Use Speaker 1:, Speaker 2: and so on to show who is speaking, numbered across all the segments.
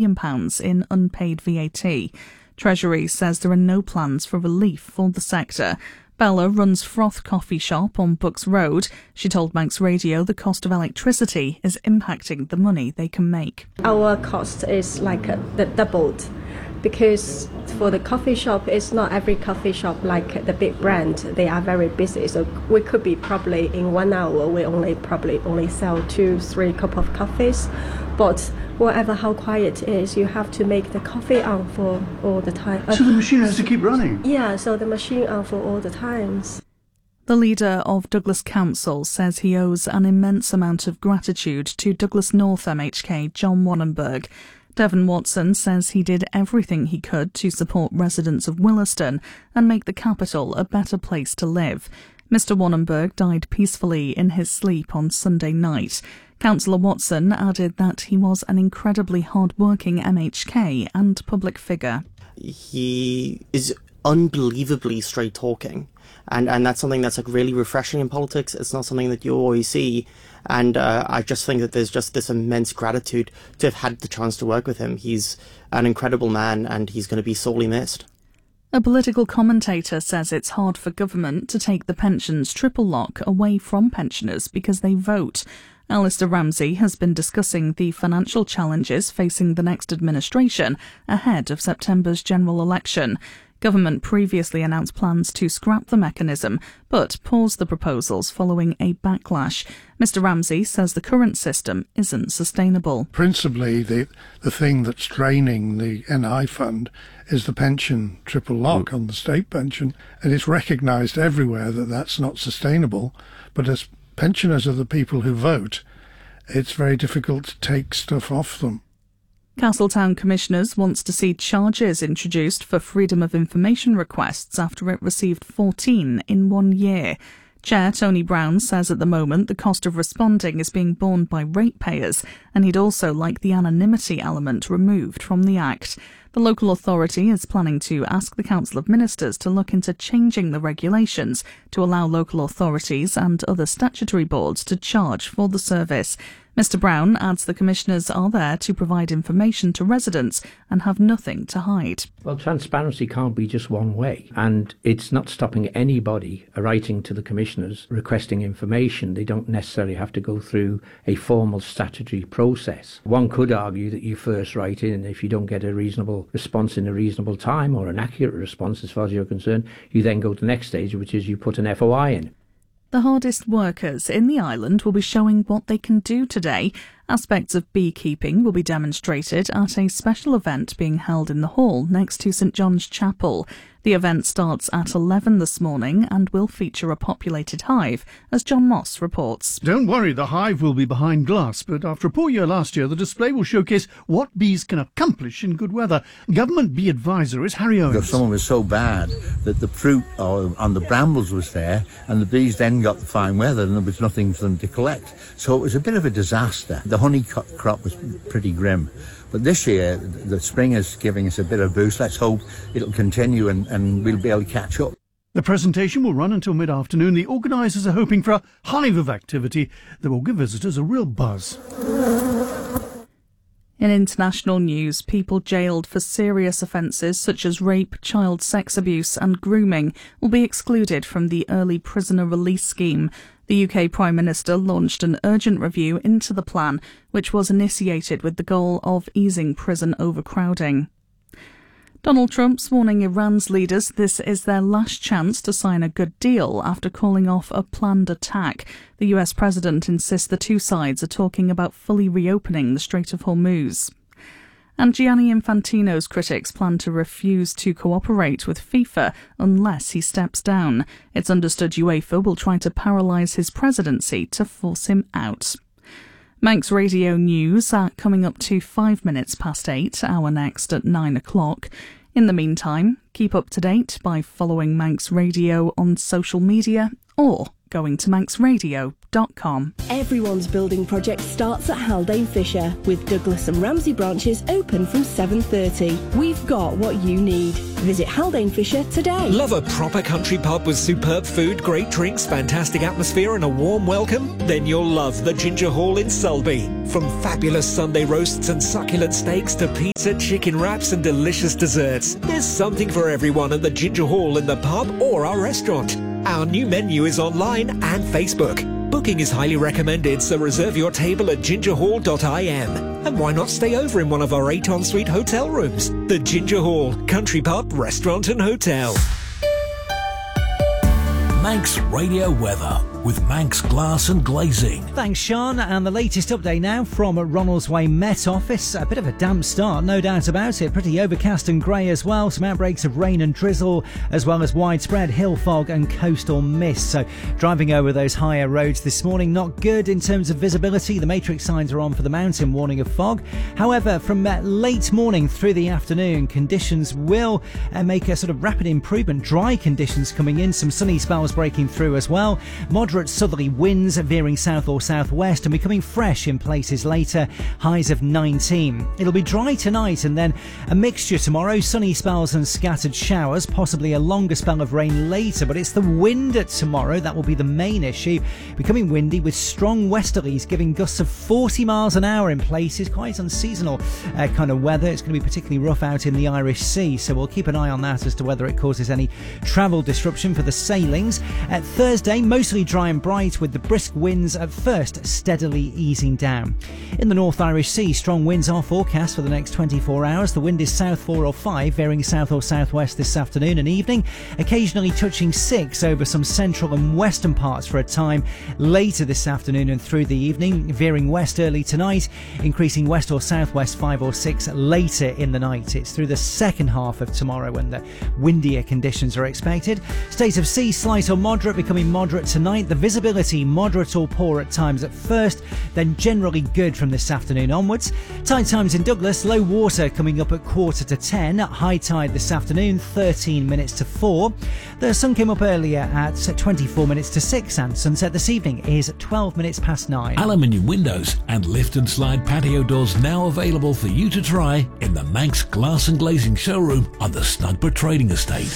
Speaker 1: million in unpaid VAT. Treasury says there are no plans for relief for the sector. Bella runs Froth Coffee Shop on Bucks Road. She told Manx Radio the cost of electricity is impacting the money they can make.
Speaker 2: Our cost is doubled because for the coffee shop, it's not every coffee shop like the big brand. They are very busy, so we could be probably in 1 hour we probably only sell 2-3 cups of coffees. But whatever how quiet it is, you have to make the coffee on for all the time.
Speaker 3: So the machine has to keep running?
Speaker 2: Yeah, so the machine on for all the times.
Speaker 1: The leader of Douglas Council says he owes an immense amount of gratitude to Douglas North MHK John Wannenberg. Devon Watson says he did everything he could to support residents of Williston and make the capital a better place to live. Mr Wannenberg died peacefully in his sleep on Sunday night. Councillor Watson added that he was an incredibly hard-working MHK and public figure.
Speaker 4: He is unbelievably straight-talking, and that's something that's really refreshing in politics. It's not something that you always see, and I just think that there's just this immense gratitude to have had the chance to work with him. He's an incredible man, and he's going to be sorely missed.
Speaker 1: A political commentator says it's hard for government to take the pensions triple lock away from pensioners because they vote. Alistair Ramsey has been discussing the financial challenges facing the next administration ahead of September's general election. Government previously announced plans to scrap the mechanism, but paused the proposals following a backlash. Mr Ramsey says the current system isn't sustainable.
Speaker 5: Principally, the thing that's draining the NI fund is the pension triple lock on the state pension, and it's recognised everywhere that that's not sustainable, but as pensioners are the people who vote, it's very difficult to take stuff off them.
Speaker 1: Castletown Commissioners wants to see charges introduced for freedom of information requests after it received 14 in 1 year. Chair Tony Brown says at the moment the cost of responding is being borne by ratepayers, and he'd also like the anonymity element removed from the Act. The local authority is planning to ask the Council of Ministers to look into changing the regulations to allow local authorities and other statutory boards to charge for the service. Mr Brown adds the commissioners are there to provide information to residents and have nothing to hide.
Speaker 6: Well, transparency can't be just one way, and it's not stopping anybody writing to the commissioners requesting information. They don't necessarily have to go through a formal statutory process. One could argue that you first write in, and if you don't get a reasonable response in a reasonable time, or an accurate response as far as you're concerned, you then go to the next stage, which is you put an FOI in.
Speaker 1: The hardest workers in the island will be showing what they can do today. Aspects of beekeeping will be demonstrated at a special event being held in the hall next to St John's Chapel. The event starts at 11 this morning and will feature a populated hive, as John Moss reports.
Speaker 3: Don't worry, the hive will be behind glass, but after a poor year last year, the display will showcase what bees can accomplish in good weather. Government bee advisor is Harry Owens.
Speaker 7: The summer was so bad that the fruit on the brambles was there, and the bees then got the fine weather and there was nothing for them to collect. So it was a bit of a disaster. The honey crop was pretty grim. But this year, the spring is giving us a bit of boost. Let's hope it'll continue and we'll be able to catch up.
Speaker 3: The presentation will run until mid-afternoon. The organisers are hoping for a hive of activity that will give visitors a real buzz.
Speaker 1: In international news, people jailed for serious offences such as rape, child sex abuse and grooming will be excluded from the early prisoner release scheme. The UK Prime Minister launched an urgent review into the plan, which was initiated with the goal of easing prison overcrowding. Donald Trump's warning Iran's leaders this is their last chance to sign a good deal after calling off a planned attack. The US president insists the two sides are talking about fully reopening the Strait of Hormuz. And Gianni Infantino's critics plan to refuse to cooperate with FIFA unless he steps down. It's understood UEFA will try to paralyse his presidency to force him out. Manx Radio News are coming up to 5 minutes past 8, our next at 9 o'clock. In the meantime, keep up to date by following Manx Radio on social media or going to manxradio.com.
Speaker 8: Everyone's building project starts at Haldane Fisher, with Douglas and Ramsey branches open from 7:30. We've got what you need. Visit Haldane Fisher today.
Speaker 9: Love a proper country pub with superb food, great drinks, fantastic atmosphere and a warm welcome? Then you'll love the Ginger Hall in Sulby. From fabulous Sunday roasts and succulent steaks to pizza, chicken wraps and delicious desserts, there's something for everyone at the Ginger Hall in the pub or our restaurant. Our new menu is online and Facebook. Booking is highly recommended, so reserve your table at gingerhall.im. And why not stay over in one of our 8 ensuite hotel rooms? The Ginger Hall, country pub, restaurant and hotel.
Speaker 10: Manx Radio Weather with Manx Glass and Glazing.
Speaker 11: Thanks, Sean. And the latest update now from Ronaldsway Met Office. A bit of a damp start, no doubt about it. Pretty overcast and grey as well. Some outbreaks of rain and drizzle, as well as widespread hill fog and coastal mist. So driving over those higher roads this morning, not good in terms of visibility. The matrix signs are on for the mountain, warning of fog. However, from late morning through the afternoon, conditions will make a sort of rapid improvement. Dry conditions coming in, some sunny spells breaking through as well. Moderate southerly winds veering south or southwest and becoming fresh in places later, highs of 19. It'll be dry tonight and then a mixture tomorrow, sunny spells and scattered showers, possibly a longer spell of rain later, but it's the wind tomorrow that will be the main issue. Becoming windy with strong westerlies giving gusts of 40 miles an hour in places, quite unseasonal kind of weather. It's going to be particularly rough out in the Irish Sea, so we'll keep an eye on that as to whether it causes any travel disruption for the sailings. At Thursday, mostly dry and bright with the brisk winds at first steadily easing down. In the North Irish Sea, strong winds are forecast for the next 24 hours. The wind is south 4 or 5, veering south or southwest this afternoon and evening, occasionally touching 6 over some central and western parts for a time later this afternoon and through the evening, veering west early tonight, increasing west or southwest 5 or 6 later in the night. It's through the second half of tomorrow when the windier conditions are expected. State of sea, slight or moderate, becoming moderate tonight. The visibility moderate or poor at times at first, then generally good from this afternoon onwards. Tide times in Douglas, low water coming up at 9:45. High tide this afternoon, 13 minutes to 4. The sun came up earlier at 24 minutes to 6, and sunset this evening is 12 minutes past 9.
Speaker 10: Aluminium windows and lift and slide patio doors now available for you to try in the Manx Glass and Glazing showroom on the Snugborough Trading Estate.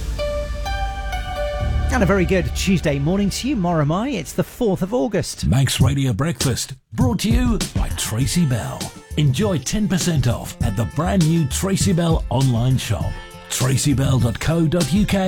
Speaker 11: And a very good Tuesday morning to you, Moramai. It's the 4th of August.
Speaker 10: Manx Radio Breakfast, brought to you by Tracy Bell. Enjoy 10% off at the brand new Tracy Bell online shop. tracybell.co.uk